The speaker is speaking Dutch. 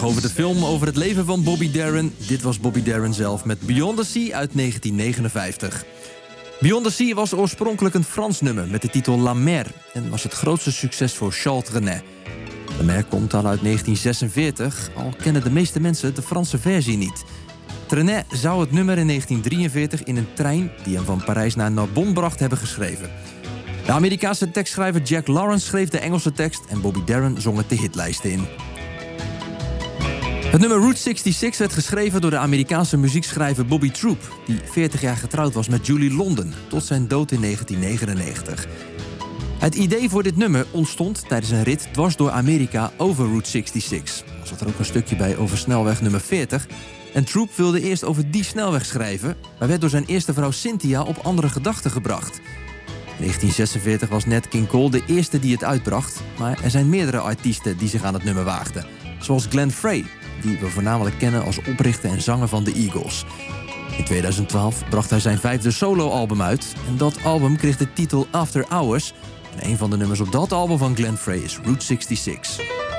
Over de film over het leven van Bobby Darin. Dit was Bobby Darin zelf met Beyond the Sea uit 1959. Beyond the Sea was oorspronkelijk een Frans nummer met de titel La Mer en was het grootste succes voor Charles Trenet. La Mer komt al uit 1946, al kennen de meeste mensen de Franse versie niet. Trenet zou het nummer in 1943 in een trein die hem van Parijs naar Narbonne bracht hebben geschreven. De Amerikaanse tekstschrijver Jack Lawrence schreef de Engelse tekst en Bobby Darin zong het de hitlijsten in. Het nummer Route 66 werd geschreven door de Amerikaanse muziekschrijver Bobby Troup, die 40 jaar getrouwd was met Julie London, tot zijn dood in 1999. Het idee voor dit nummer ontstond tijdens een rit dwars door Amerika over Route 66. Er zat er ook een stukje bij over snelweg nummer 40. En Troup wilde eerst over die snelweg schrijven, maar werd door zijn eerste vrouw Cynthia op andere gedachten gebracht. In 1946 was Nat King Cole de eerste die het uitbracht, maar er zijn meerdere artiesten die zich aan het nummer waagden. Zoals Glenn Frey, die we voornamelijk kennen als oprichter en zanger van de Eagles. In 2012 bracht hij zijn 5e soloalbum uit en dat album kreeg de titel After Hours. En een van de nummers op dat album van Glenn Frey is Route 66.